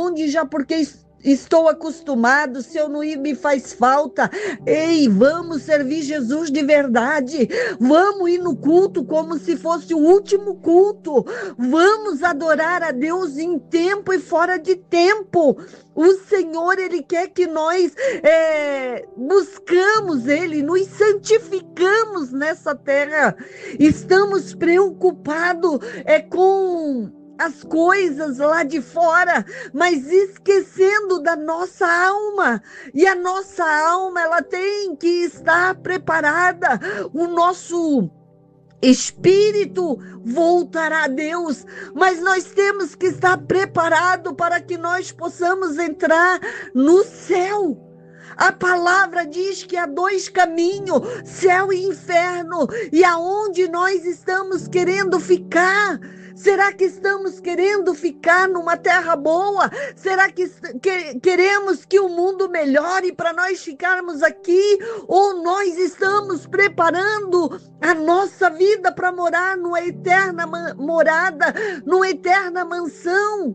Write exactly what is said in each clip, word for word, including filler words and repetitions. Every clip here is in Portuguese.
onde já porque estou acostumado, se eu não ir me faz falta. Ei, vamos servir Jesus de verdade, vamos ir no culto como se fosse o último culto, vamos adorar a Deus em tempo e fora de tempo. O Senhor, Ele quer que nós é, buscamos Ele, nos santificamos nessa terra. Estamos preocupados é, com as coisas lá de fora, mas esquecendo da nossa alma. E a nossa alma, ela tem que estar preparada. O nosso espírito voltará a Deus, mas nós temos que estar preparados para que nós possamos entrar no céu. A palavra diz que há dois caminhos, céu e inferno, e aonde nós estamos querendo ficar? Será que estamos querendo ficar numa terra boa? Será que, que queremos que o mundo melhore para nós ficarmos aqui? Ou nós estamos preparando a nossa vida para morar numa eterna morada, numa eterna mansão?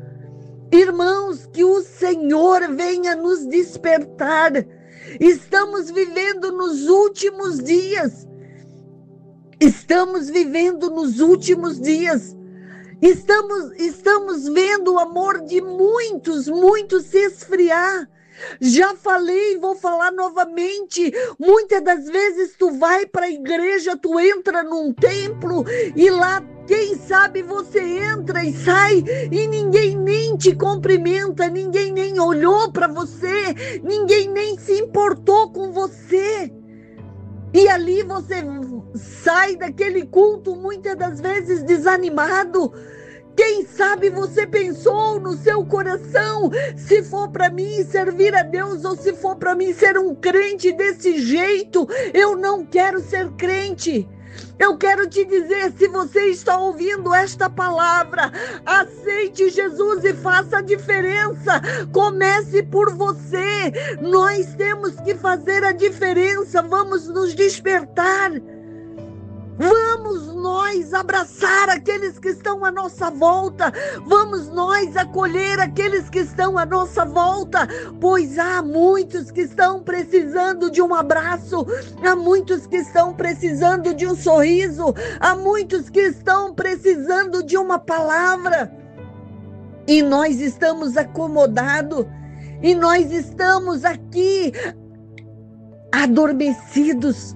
Irmãos, que o Senhor venha nos despertar. Estamos vivendo nos últimos dias. Estamos vivendo nos últimos dias. Estamos, estamos vendo o amor de muitos, muitos se esfriar. Já falei, vou falar novamente. Muitas das vezes tu vai para a igreja, tu entra num templo e lá, quem sabe, você entra e sai e ninguém nem te cumprimenta, ninguém nem olhou para você, ninguém nem se importou com você. E ali você sai daquele culto muitas das vezes desanimado. Quem sabe você pensou no seu coração, se for para mim servir a Deus ou se for para mim ser um crente desse jeito, eu não quero ser crente. Eu quero te dizer, se você está ouvindo esta palavra, aceite Jesus e faça a diferença. Comece por você. Nós temos que fazer a diferença. Vamos nos despertar. Vamos nós abraçar aqueles que estão à nossa volta. Vamos nós acolher aqueles que estão à nossa volta. Pois há muitos que estão precisando de um abraço. Há muitos que estão precisando de um sorriso. Há muitos que estão precisando de uma palavra. E nós estamos acomodados. E nós estamos aqui adormecidos,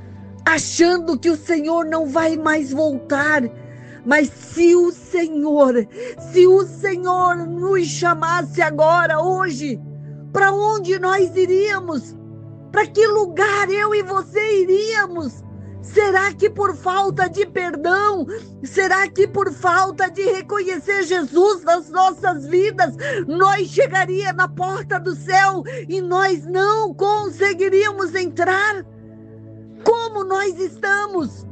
achando que o Senhor não vai mais voltar. Mas se o Senhor, se o Senhor nos chamasse agora, hoje, para onde nós iríamos? Para que lugar eu e você iríamos? Será que por falta de perdão? Será que por falta de reconhecer Jesus nas nossas vidas, nós chegaríamos na porta do céu e nós não conseguiríamos entrar? Como nós estamos?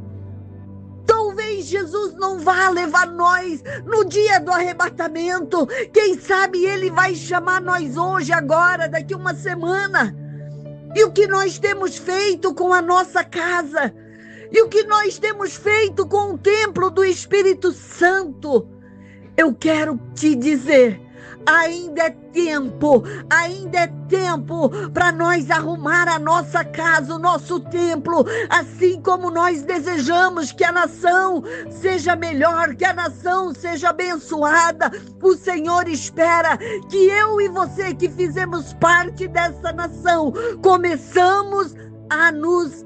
Talvez Jesus não vá levar nós no dia do arrebatamento. Quem sabe Ele vai chamar nós hoje, agora, daqui uma semana. E o que nós temos feito com a nossa casa? E o que nós temos feito com o templo do Espírito Santo? Eu quero te dizer, ainda é tempo, ainda é tempo para nós arrumar a nossa casa, o nosso templo, assim como nós desejamos que a nação seja melhor, que a nação seja abençoada. O Senhor espera que eu e você, que fizemos parte dessa nação, começamos a nos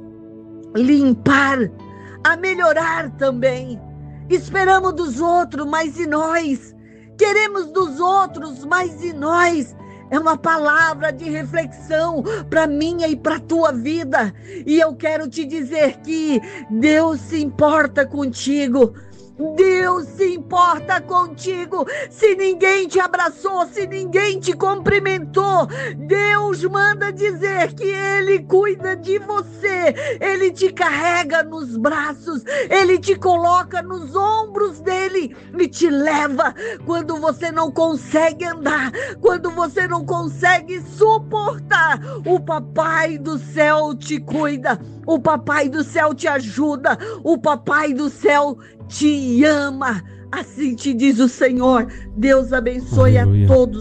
limpar, a melhorar também. Esperamos dos outros, mas e nós? Queremos dos outros, mas e nós? É uma palavra de reflexão para minha e para a tua vida. E eu quero te dizer que Deus se importa contigo. Deus se importa contigo. Se ninguém te abraçou, se ninguém te cumprimentou, Deus manda dizer que Ele cuida de você. Ele te carrega nos braços, Ele te coloca nos ombros dele e te leva quando você não consegue andar, quando você não consegue suportar. O Papai do céu te cuida, o Papai do céu te ajuda, o Papai do céu te ama. Assim te diz o Senhor. Deus abençoe Aleluia. A todos.